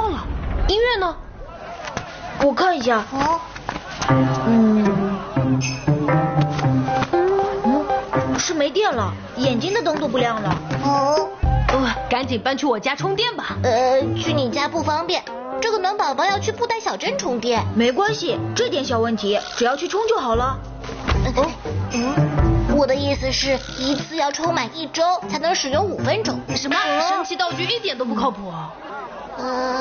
到了。音乐呢？ 我看一下。是没电了，眼睛的灯都不亮了。 赶紧搬去我家充电吧。 去你家不方便，这个暖宝宝要去布袋小镇充电。 没关系，这点小问题，只要去充就好了。 我的意思是，一次要充满1周才能使用5分钟。 什么？神奇道具一点都不靠谱。